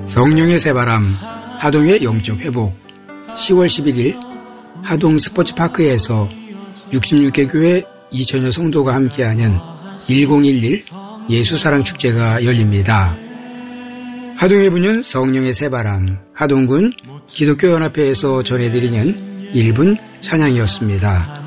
성령의 새바람, 하동의 영적 회복. 10월 11일 하동 스포츠파크에서 66개 교회 2천여 성도가 함께하는 1011 예수사랑 축제가 열립니다. 하동에 부는 성령의 새바람, 하동군 기독교연합회에서 전해드리는 1분 찬양이었습니다.